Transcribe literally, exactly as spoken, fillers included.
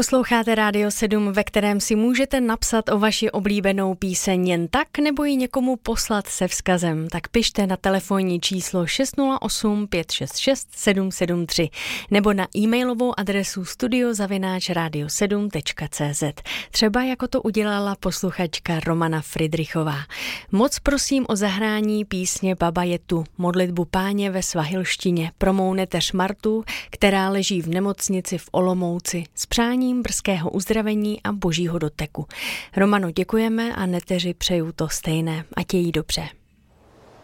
Posloucháte Rádio sedm, ve kterém si můžete napsat o vaši oblíbenou píseň jen tak, nebo ji někomu poslat se vzkazem. Tak pište na telefonní číslo šest nula osm pět šest šest sedm sedm tři nebo na e-mailovou adresu studio zavináč radio sedm tečka cé zet. Třeba jako to udělala posluchačka Romana Fridrichová. Moc prosím o zahrání písně Baba je tu, modlitbu Páně ve svahilštině pro mou neteř Martu, která leží v nemocnici v Olomouci, s přáním brzkého uzdravení a božího doteku. Romano, děkujeme a neteři přeju to stejné. Ať je jí dobře.